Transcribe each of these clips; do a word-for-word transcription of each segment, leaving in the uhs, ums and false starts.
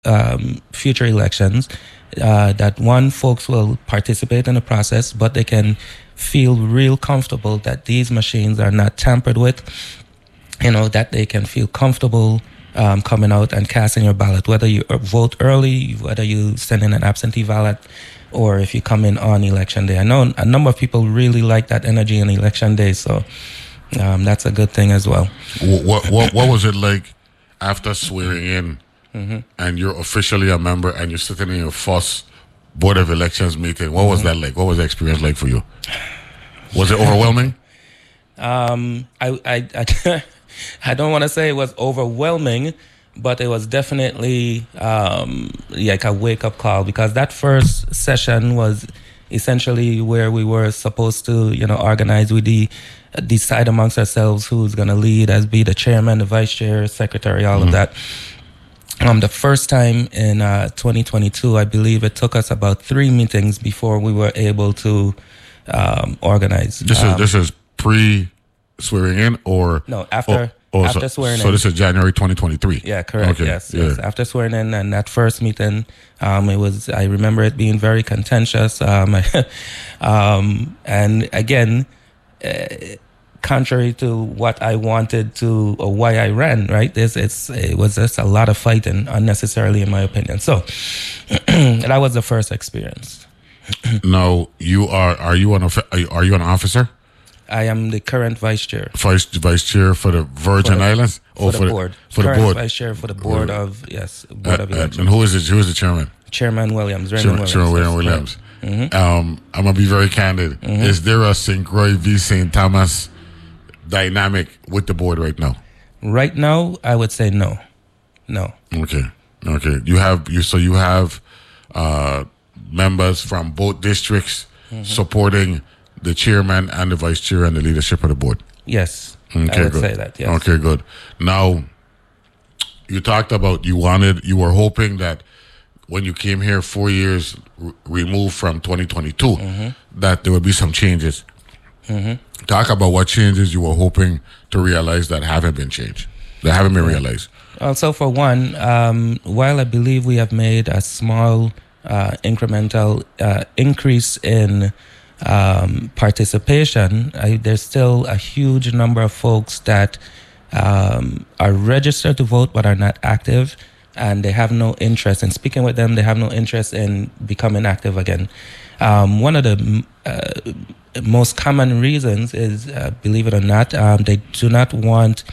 um, future elections, uh, that one, folks will participate in the process, but they can feel real comfortable that these machines are not tampered with, you know, that they can feel comfortable um, coming out and casting your ballot, whether you vote early, whether you send in an absentee ballot, or if you come in on election day. I know a number of people really like that energy on election day, so um, that's a good thing as well. What, what, what was it like after swearing in mm-hmm. and you're officially a member and you're sitting in your first Board of Elections meeting? What was mm-hmm. that like? What was the experience like for you? Was it overwhelming? Um, I, I, I, I don't want to say it was overwhelming, but it was definitely um, like a wake-up call, because that first session was essentially where we were supposed to, you know, organize. We de- decide amongst ourselves who's going to lead as be the chairman, the vice chair, secretary, all mm-hmm. of that. Um, the first time in uh, twenty twenty-two, I believe it took us about three meetings before we were able to um, organize. This um, is this is pre-swearing in or no after. Oh, oh, after so, swearing so in. this is January twenty twenty-three. Yeah, correct. Okay. Yes, yeah. yes. After swearing in and that first meeting, um, it was. I remember it being very contentious. Um, um, and again, uh, contrary to what I wanted to or why I ran, right? This it's it was just a lot of fighting unnecessarily, in my opinion. So that was the first experience. Now you are are you an are you an officer? I am the current vice chair. Vice vice chair for the Virgin for the, Islands, or for, for the board. For current the board, vice chair for the board uh, of yes, board uh, of elections. And who is it? Who is the chairman? Chairman Williams, Raymond Chairman Williams. Chairman William Williams. Mm-hmm. Um, I'm gonna be very candid. Mm-hmm. Is there a Saint Croix v Saint Thomas dynamic with the board right now? Right now, I would say no, no. Okay, okay. You have you so you have uh, members from both districts mm-hmm. supporting the chairman and the vice chair and the leadership of the board. Yes, okay, I would good. say that. Yes. Okay, good. Now, you talked about you wanted, you were hoping that when you came here four years r- removed from twenty twenty-two, mm-hmm. that there would be some changes. Mm-hmm. Talk about what changes you were hoping to realize that haven't been changed, that haven't been realized. Also, for one, um, while I believe we have made a small uh, incremental uh, increase in um, participation, I, there's still a huge number of folks that um, are registered to vote but are not active, and they have no interest in speaking with them. They have no interest in becoming active again. Um, one of the uh, most common reasons is, uh, believe it or not, um, they do not want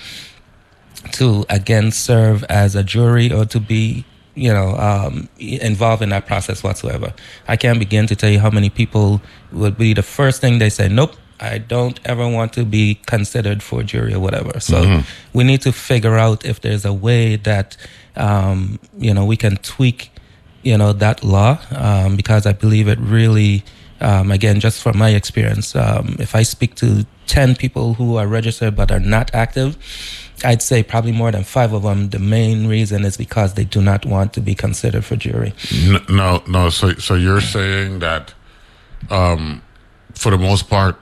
to again serve as a jury or to be, you know, um, involved in that process whatsoever. I can't begin to tell you how many people would be the first thing they say, nope, I don't ever want to be considered for jury or whatever. So mm-hmm. we need to figure out if there's a way that, um, you know, we can tweak, you know, that law, um, because I believe it really, um, again, just from my experience, um, if I speak to ten people who are registered but are not active, I'd say probably more than five of them, the main reason is because they do not want to be considered for jury. No, no. So, so you're saying that, um, for the most part,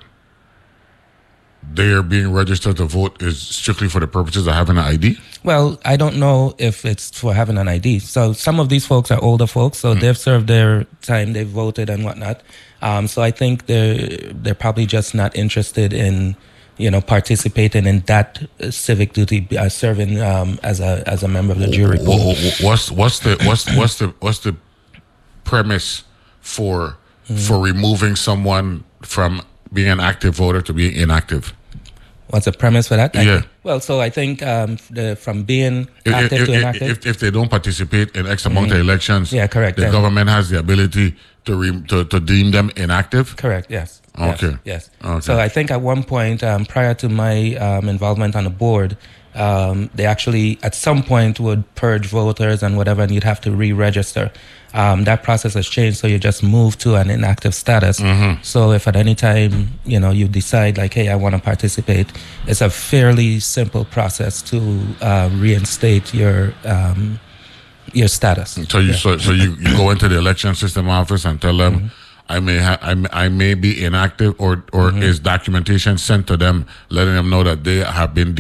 they are being registered to vote is strictly for the purposes of having an I D? Well, I don't know if it's for having an I D. So some of these folks are older folks, so mm. they've served their time, they've voted and whatnot. Um, so I think they're they're probably just not interested in, you know, participating in that civic duty, uh, serving um, as a as a member of the jury pool. What's what's the what's what's the what's the premise for mm. for removing someone from being an active voter to being inactive? What's the premise for that? Yeah. I, well, so I think um, the, from being active if, to if, inactive. If, if they don't participate in X amount mm-hmm. of elections, yeah, correct. The then. government has the ability to, re, to to deem them inactive. Correct. Yes. Okay. Yes. yes. Okay. So I think at one point, um, prior to my um, involvement on the board, um, they actually at some point would purge voters and whatever, and you'd have to re-register. Um, that process has changed, so you just move to an inactive status. Mm-hmm. So if at any time, you know, you decide like, hey, I want to participate, it's a fairly simple process to uh, reinstate your um, your status. So you yeah. so, so you, you go into the election system office and tell them, mm-hmm. I may ha- I, may, I may be inactive, or or mm-hmm. is documentation sent to them letting them know that they have been deemed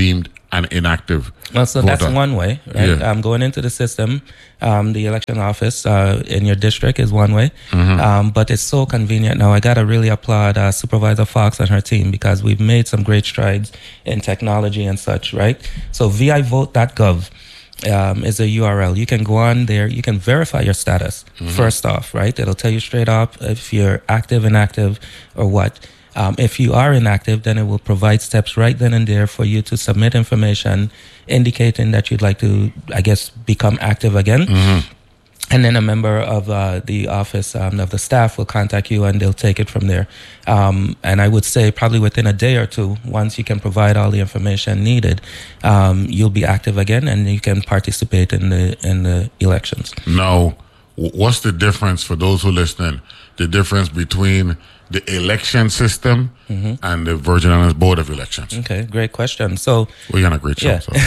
an inactive Well, so voter? that's one way, right? Yeah. Um, going into the system, um, the election office uh, in your district is one way, Mm-hmm. um, but it's so convenient now. I got to really applaud uh, Supervisor Fox and her team because we've made some great strides in technology and such, right? So V I vote dot gov um, is a U R L. You can go on there. You can verify your status Mm-hmm. first off, right? It'll tell you straight up if you're active, inactive, or what. Um, if you are inactive, then it will provide steps right then and there for you to submit information indicating that you'd like to, I guess, become active again. Mm-hmm. And then a member of uh, the office um, of the staff will contact you and they'll take it from there. Um, and I would say probably within a day or two, once you can provide all the information needed, um, you'll be active again and you can participate in the in the elections. Now, w- what's the difference for those who listening? The difference between the election system Mm-hmm. and the Virgin Islands Board of Elections? Okay, great question. So, We're gonna great show. Yeah. So.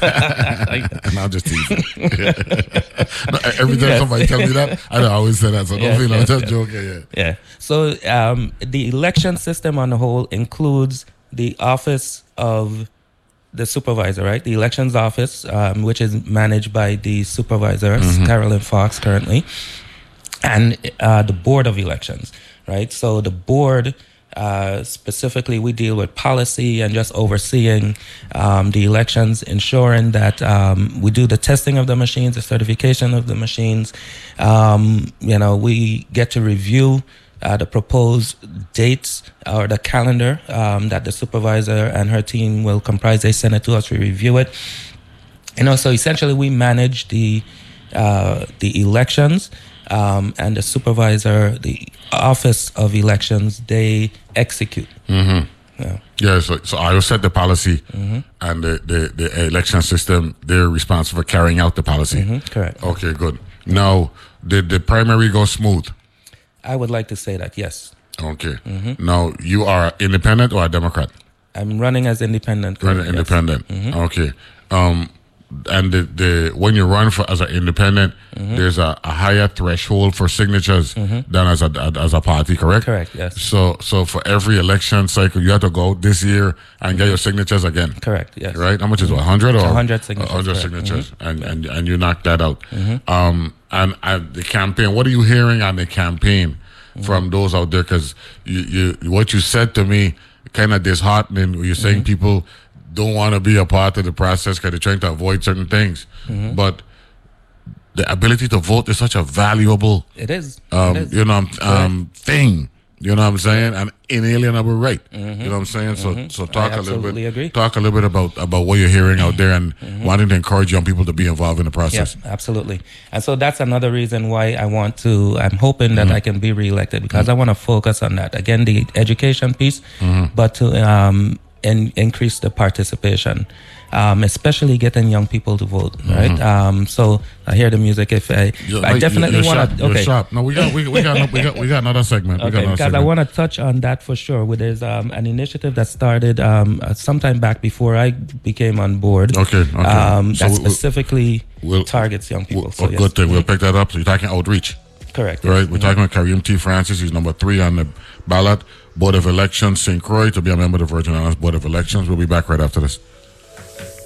And I'll just tease it. No, every time Yes. somebody tells me that, I always say that. So don't Yes, feel I'm yes, just yes. joking. Yeah. yeah. So um, the election system on the whole includes the office of the supervisor, right? The elections office, um, which is managed by the supervisor, Carolyn Fox, currently, and uh, the board of elections, right? So the board, uh, specifically, we deal with policy and just overseeing um, the elections, ensuring that um, we do the testing of the machines, the certification of the machines. Um, you know, we get to review uh, the proposed dates or the calendar um, that the supervisor and her team will comprise. They send it to us, we review it. You know, so essentially we manage the uh, the elections, um, and the supervisor, the office of elections, they execute. Mm-hmm. Yeah. Yeah, so, so I will set the policy, Mm-hmm. and the, the, the election system, they're responsible for carrying out the policy. Mhm, correct. Okay, good. Now, did the primary go smooth? I would like to say that, yes. Okay. Mm-hmm. Now, you are independent or a Democrat? I'm running as independent. Running yes. independent. Mhm. Okay. Um, and the, the when you run for as an independent, Mm-hmm. there's a, a higher threshold for signatures than as a as a party, correct? Correct, yes. So so for every election cycle, you have to go out this year and get your signatures again. Correct, yes. Right? How much is it? one hundred or one hundred signatures, one hundred correct. signatures, and, and and you knock that out. Um, and, and the campaign. What are you hearing on the campaign from those out there? Because you, you what you said to me kind of disheartening. You're saying people don't want to be a part of the process because they're trying to avoid certain things, but the ability to vote is such a valuable, It is. um, it is. you know, um, thing. You know what I'm saying? An inalienable right. You know what I'm saying? So, so talk I a little absolutely bit. agree. Talk a little bit about about what you're hearing out there and wanting to encourage young people to be involved in the process. Yeah, absolutely. And so that's another reason why I want to, I'm hoping that I can be reelected because I want to focus on that. Again, the education piece, but to um, in, increase the participation, um, especially getting young people to vote, right? Um, so I hear the music. If I, You're- I definitely you're want sharp. to, You're okay. sharp. No, we got we, we got we got we got another segment. We got Okay, another because I segment. want to touch on that for sure. Where there's um, an initiative that started um, uh, sometime back before I became on board. Okay, okay. Um, So that we- we- specifically we'll- targets young people. Well, so yes. good thing. We'll pick that up. So you're talking outreach. Correct. Right, yes. we're talking about Kareem T. Francis. He's number three on the ballot. Board of Elections, Saint Croix, to be a member of the Virgin Islands Board of Elections. We'll be back right after this.